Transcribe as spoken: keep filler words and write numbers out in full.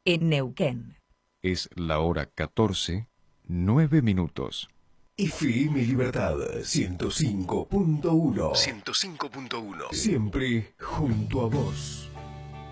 en Neuquén. Es la hora catorce, nueve minutos. F M Libertad ciento cinco punto uno. ciento cinco punto uno. Siempre junto a vos.